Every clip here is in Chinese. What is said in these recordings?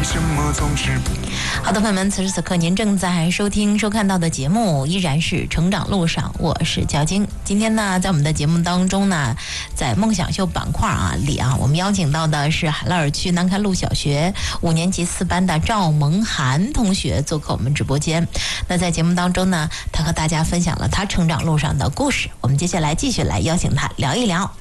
什么总是不。 好的，朋友们，此时此刻您正在收看到的节目依然是成长路上，我是焦晶。今天呢，在我们的节目当中呢，在梦想秀板块里我们邀请到的是海拉尔区南开路小学5年级4班的赵萌涵同学做客我们直播间。那在节目当中呢，他和大家分享了他成长路上的故事。我们接下来继续来邀请他聊一聊。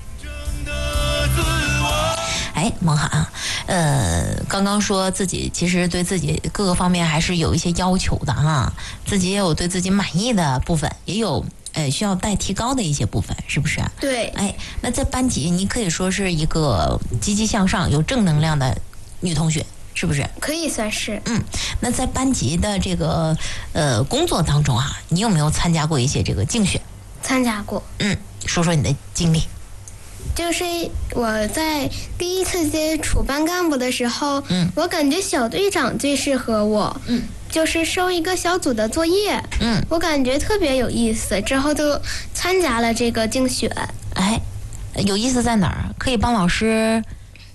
萌涵刚刚说自己其实对自己各个方面还是有一些要求的自己也有对自己满意的部分，也有需要待提高的一些部分，是不是？ 对。 那在班级你可以说是一个积极向上、有正能量的女同学，是不是？ 可以算是。 那在班级的这个工作当中你有没有参加过一些这个竞选？ 参加过。 说说你的经历。 就是我在第一次接触班干部的时候，我感觉小队长最适合我，就是收一个小组的作业，我感觉特别有意思，之后就参加了这个竞选。 有意思在哪儿？可以帮老师，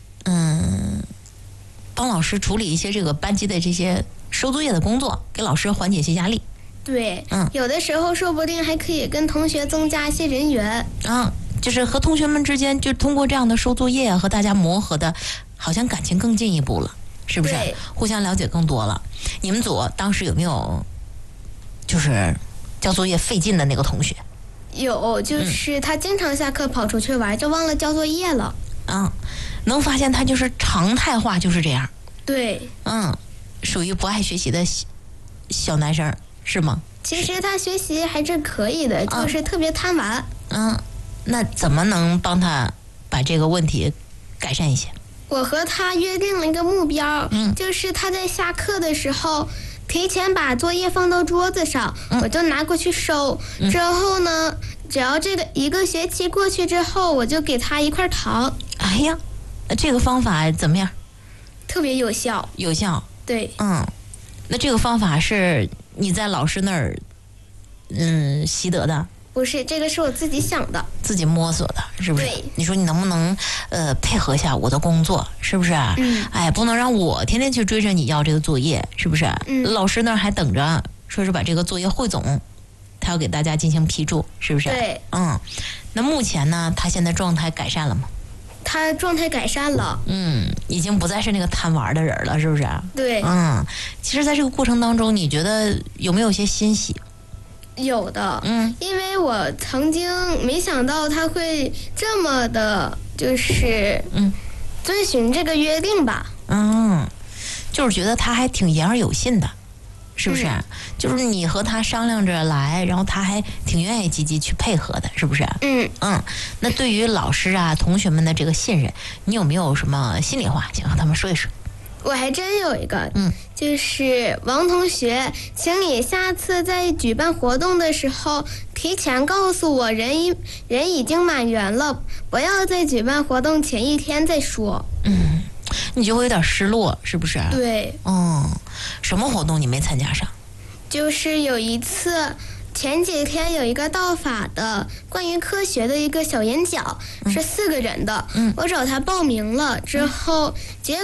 帮老师处理一些这个班级的这些收作业的工作，给老师缓解一些压力。 对，有的时候说不定还可以跟同学增加一些人缘。 就是和同学们之间，就通过这样的收作业和大家磨合的，好像感情更进一步了，是不是？互相了解更多了。你们组当时有没有就是交作业费劲的那个同学？ 有，就是他经常下课跑出去玩，就忘了交作业了。 能发现他就是常态化就是这样。 对。 属于不爱学习的小男生是吗？ 其实他学习还是可以的，就是特别贪玩。 那怎么能帮他把这个问题改善一些？ 我和他约定了一个目标，就是他在下课的时候提前把作业放到桌子上，我就拿过去收。之后呢，只要这个一个学期过去之后，我就给他一块糖。 这个方法怎么样？ 特别有效。有效。对。 那这个方法是你在老师那儿习得的？ 不是，这个是我自己想的， 自己摸索的，是不是？ 对。 你说你能不能配合一下我的工作，是不是？不能让我天天去追着你要这个作业，是不是？老师那儿还等着，说是把这个作业汇总，他要给大家进行批注，是不是？ 对。 那目前呢，他现在状态改善了吗？ 他状态改善了。 已经不再是那个贪玩的人了，是不是？ 对。 其实在这个过程当中，你觉得有没有些欣喜？ 有的。因为我曾经没想到他会这么的，就是遵循这个约定吧。 就是觉得他还挺言而有信的，是不是？就是你和他商量着来，然后他还挺愿意积极去配合的，是不是？那对于老师同学们的这个信任，你有没有什么心里话想和他们说一说？ 我还真有一个，就是王同学，请你下次在举办活动的时候提前告诉我人已经满员了，不要在举办活动前一天再说。 你就会有点失落，是不是？ 对。 什么活动你没参加上？ 就是有一次前几天有一个道法的关于科学的一个小演讲，是4个人的。我找他报名了之后，结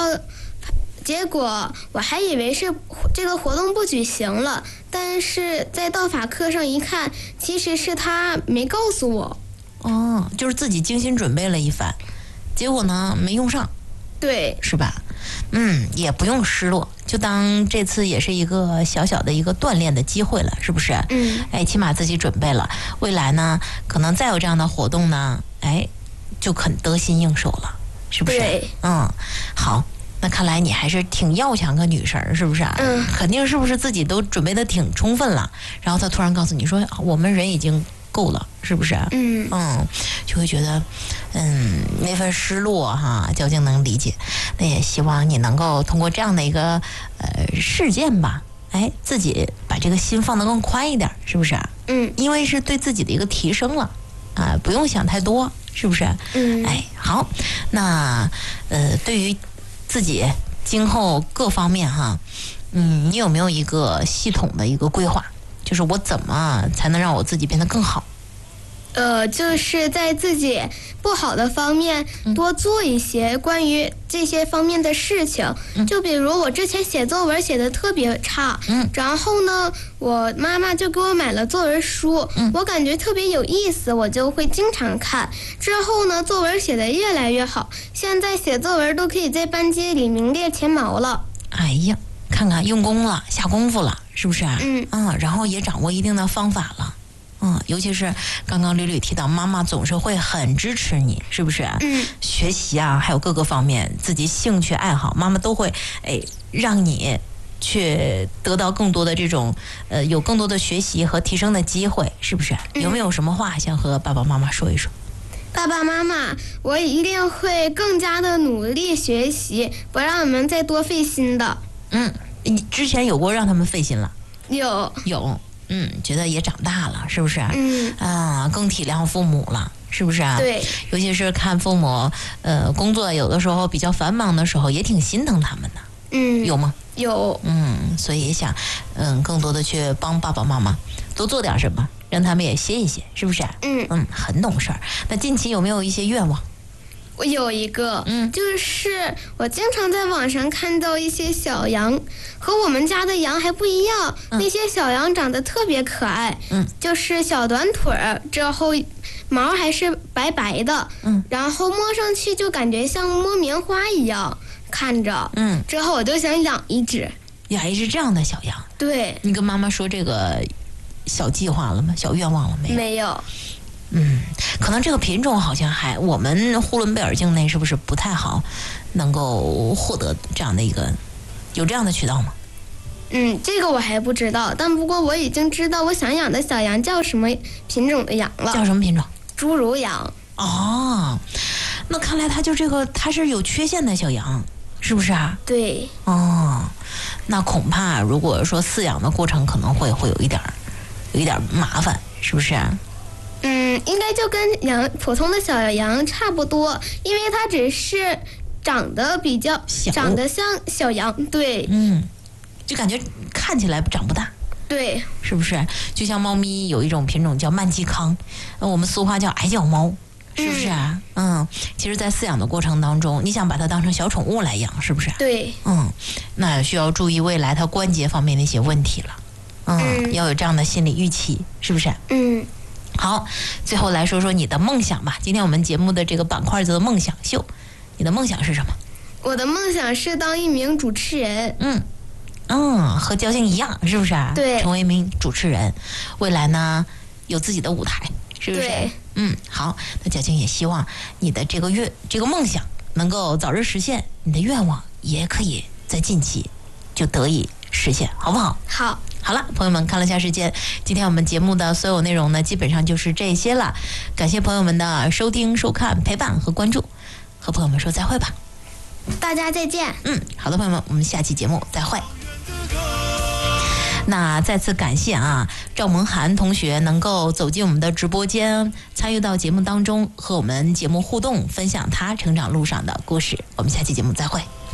果我还以为是这个活动不举行了，但是在道法课上一看，其实是他没告诉我。 就是自己精心准备了一番，结果呢没用上。 对。 是吧？也不用失落，就当这次也是一个小小的一个锻炼的机会了，是不是？起码自己准备了，未来呢可能再有这样的活动呢，就很得心应手了，是不是？ 对。 好，那看来你还是挺要强个女神，是不是？肯定是不是自己都准备的挺充分了，然后他突然告诉你说我们人已经够了，是不是？就会觉得那份失落究竟能理解。那也希望你能够通过这样的一个事件吧，自己把这个心放得更宽一点，是不是？因为是对自己的一个提升了不用想太多，是不是？好，那对于自己今后各方面你有没有一个系统的一个规划？就是我怎么才能让我自己变得更好？ 就是在自己不好的方面多做一些关于这些方面的事情。就比如我之前写作文写得特别差，然后呢，我妈妈就给我买了作文书，我感觉特别有意思，我就会经常看。之后呢，作文写得越来越好，现在写作文都可以在班级里名列前茅了。 哎呀，看看用功了，下功夫了，是不是？然后也掌握一定的方法了。尤其是刚刚吕吕提到，妈妈总是会很支持你，是不是？学习啊，还有各个方面，自己兴趣爱好，妈妈都会让你去得到更多的这种有更多的学习和提升的机会，是不是？有没有什么话想和爸爸妈妈说一说？ 爸爸妈妈，我一定会更加的努力学习，不让你们再多费心的。 你之前有过让他们费心了？ 有。 觉得也长大了，是不是？更体谅父母了，是不是啊？ 对。 尤其是看父母，工作有的时候比较繁忙的时候，也挺心疼他们的。有吗？ 有。 所以也想，更多的去帮爸爸妈妈多做点什么，让他们也歇一歇，是不是？很懂事儿。那近期有没有一些愿望？ 我有一个，就是我经常在网上看到一些小羊，和我们家的羊还不一样。那些小羊长得特别可爱，就是小短腿儿，之后毛还是白白的，然后摸上去就感觉像摸棉花一样，看着，之后我就想养一只这样的小羊。 对。 你跟妈妈说这个小计划了吗？小愿望了没有？ 没有。 可能这个品种好像我们呼伦贝尔境内是不是不太好能够获得这样的有这样的渠道吗？ 这个我还不知道，但不过我已经知道我想养的小羊叫什么品种的羊了。 叫什么品种？ 侏儒羊。 那看来它是有缺陷的小羊，是不是啊？ 对。 那恐怕如果说饲养的过程可能会有一点麻烦，是不是啊？ 应该就跟普通的小羊差不多，因为它只是长得像小羊。对。 就感觉看起来长不大。 对。 是不是？就像猫咪有一种品种叫曼基康，我们俗话叫矮脚猫，是不是啊？其实在饲养的过程当中，你想把它当成小宠物来养，是不是？ 对。 那需要注意未来它关节方面的一些问题了。要有这样的心理预期，是不是？好，最后来说说你的梦想吧。今天我们节目的这个板块叫做梦想秀，你的梦想是什么？ 我的梦想是当一名主持人。 和交警一样，是不是啊？ 对。 成为一名主持人，未来呢有自己的舞台，是不是？ 对。 好，那交警也希望你的这个梦想能够早日实现，你的愿望也可以在近期就得以实现，好不好？ 好。 好了，朋友们，看了下时间，今天我们节目的所有内容呢，基本上就是这些了。感谢朋友们的收听、收看、陪伴和关注，和朋友们说再会吧。 大家再见。 好的，朋友们，我们下期节目再会。那再次感谢赵萌涵同学能够走进我们的直播间，参与到节目当中，和我们节目互动，分享他成长路上的故事。我们下期节目再会。